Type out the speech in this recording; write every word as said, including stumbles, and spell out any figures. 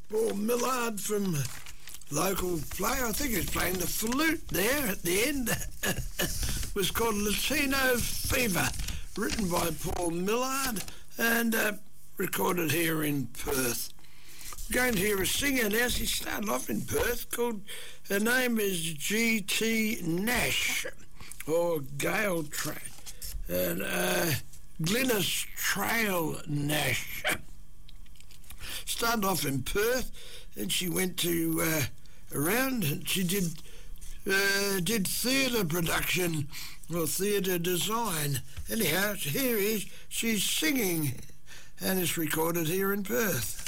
Paul Millard from local play. I think he was playing the flute there at the end. It was called Latino Fever, written by Paul Millard and uh, recorded here in Perth. We're going to hear a singer now. She started off in Perth called, her name is G T Nash, or Gail Tra- and uh, Glynis Trail Nash. Started off in Perth, and she went to uh, around, and she did uh, did theatre production or theatre design. Anyhow, here is she's singing, and it's recorded here in Perth.